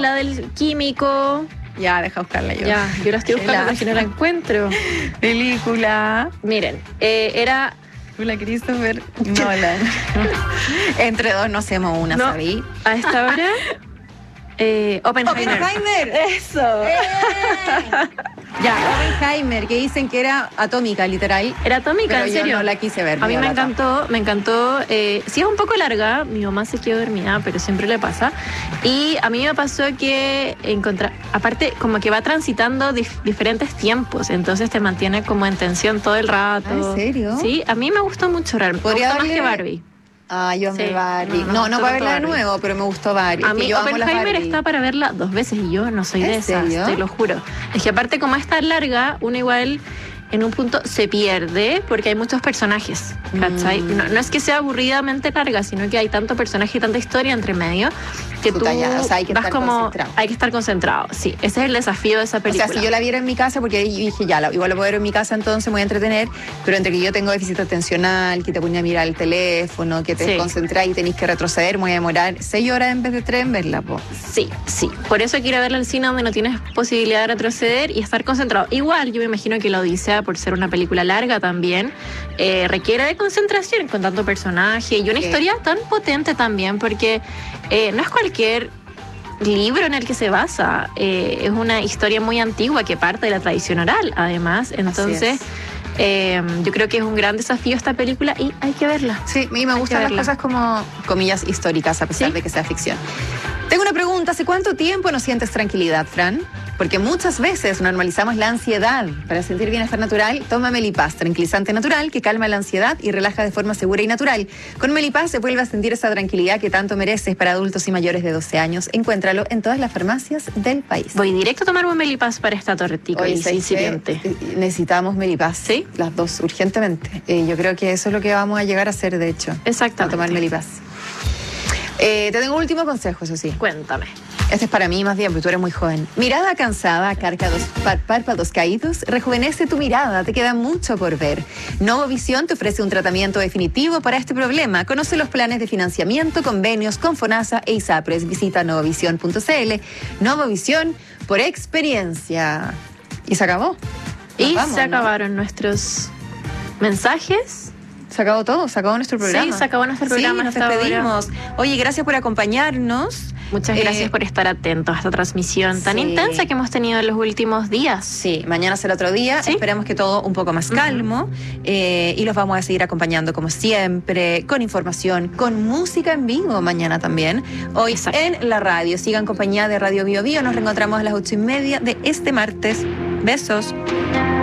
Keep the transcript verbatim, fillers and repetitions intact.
la del químico. Ya, deja buscarla yo. Ya, yo la estoy buscando La- porque no la encuentro. Película. Miren, eh, era... Hola, Christopher Nolan. Entre dos no hacemos una, No, ¿sabí? a esta hora... eh, Oppenheimer. ¡Oppenheimer! Eso. ¡Eh! Ya, Oppenheimer, que dicen que era atómica, literal. Era atómica, Pero en yo serio. no la quise ver. A mí dio me lata. encantó, me encantó. Eh, sí es un poco larga, mi mamá se quedó dormida, pero siempre le pasa. Y a mí me pasó que encontrar, aparte como que va transitando dif- diferentes tiempos, entonces te mantiene como en tensión todo el rato. Ah, ¿en serio? Sí, a mí me gustó mucho realmente. Me Podría gustó más darle- que Barbie. Ah, yo amé Sí, Barbie. no, no, No, no me para gustó verla de Barbie. nuevo, pero me gustó Barbie. A Es que mí yo amo las Oppenheimer Barbie. está para verla dos veces y yo no soy ¿En de esas, serio? te lo juro. Es que aparte como es tan larga, uno igual en un punto se pierde porque hay muchos personajes, ¿cachai? Mm. No, no es que sea aburridamente larga, sino que hay tanto personaje y tanta historia entre medio que Puta, tú ya, o sea, hay que vas estar como... concentrado. Hay que estar concentrado, sí. Ese es el desafío de esa O película. sea, si yo la viera en mi casa, porque ahí dije, ya, la- igual lo puedo ver en mi casa, entonces me voy a entretener, pero entre que yo tengo déficit atencional, que te ponía a mirar el teléfono, que te Sí. desconcentrás y tenés que retroceder, me voy a demorar seis horas en vez de tres en verla, po. Sí, sí. Por eso quiero verla al cine donde no tienes posibilidad de retroceder y estar concentrado. Igual, yo me imagino que La Odisea, por ser una película larga también, eh, requiere de concentración con tanto personaje y una Sí. historia tan potente también, porque eh, no es cualquier libro en el que se basa. Eh, es una historia muy antigua que parte de la tradición oral, además. Entonces, es. eh, yo creo que es un gran desafío esta película y hay que verla. Sí, a mí me Hay gustan que las verla. cosas como, comillas, históricas, a pesar Sí. de que sea ficción. Tengo una pregunta, ¿hace cuánto tiempo no sientes tranquilidad, Fran? Porque muchas veces normalizamos la ansiedad. Para sentir bienestar natural, toma Melipaz, tranquilizante natural que calma la ansiedad y relaja de forma segura y natural. Con Melipaz se vuelve a sentir esa tranquilidad que tanto mereces para adultos y mayores de doce años. Encuéntralo en todas las farmacias del país. Voy directo a tomar un Melipaz para esta torretica Oye, ¿sabes qué? incipiente. Eh, Necesitamos Melipaz. ¿Sí? Las dos, urgentemente. Eh, yo creo que eso es lo que vamos a llegar a hacer, de hecho. Exactamente. A tomar Melipaz. Eh, te tengo un último consejo, eso sí. Cuéntame. Este es para mí más bien, porque tú eres muy joven. Mirada cansada, cárcados, pár- párpados caídos, rejuvenece tu mirada, te queda mucho por ver. Novovisión te ofrece un tratamiento definitivo para este problema. Conoce los planes de financiamiento, convenios con FONASA e ISAPRES. Visita novovisión punto cl. Novovisión por experiencia. Y se acabó. Nos Y vamos, se ¿no? acabaron nuestros mensajes. Se acabó todo, se acabó nuestro programa. Sí, se acabó nuestro programa Sí, nos hasta ahora. despedimos. Oye, gracias por acompañarnos. Muchas gracias Eh, por estar atentos a esta transmisión tan sí. intensa que hemos tenido en los últimos días. Sí, mañana será otro día. ¿Sí? Esperamos que todo un poco más calmo. eh, y los vamos a seguir acompañando como siempre, con información, con música en vivo mañana también. Hoy Exacto. en la radio. Sigan compañía de Radio Bio Bio. Nos reencontramos a las ocho y media de este martes. Besos.